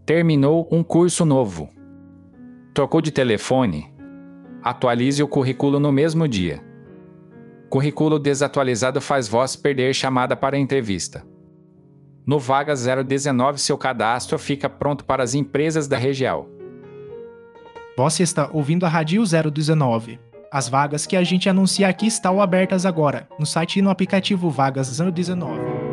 Terminou um curso novo. Trocou de telefone? Atualize o currículo no mesmo dia. Currículo desatualizado faz voz perder chamada para entrevista. No Vaga 019, seu cadastro fica pronto para as empresas da região. Você está ouvindo a Rádio 019. As vagas que a gente anuncia aqui estão abertas agora, no site e no aplicativo Vagas 019.